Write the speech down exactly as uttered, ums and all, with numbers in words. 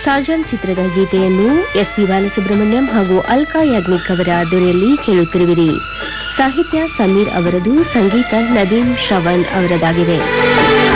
ಸಾಜನ್ ಚಿತ್ರದ ಗೀತೆಯನ್ನು S P Balasubrahmanyam ಹಾಗೂ ಅಲ್ಕಾ ಯಾಗ್ನಿಕ್ ಅವರ ಧ್ವನಿಯಲ್ಲಿ ಕೇಳುತ್ತಿರುವಿರಿ. ಸಾಹಿತ್ಯ ಸಮೀರ್ ಅವರದು, ಸಂಗೀತ ನದೀಮ್ ಶ್ರವಣ್ ಅವರದಾಗಿದೆ.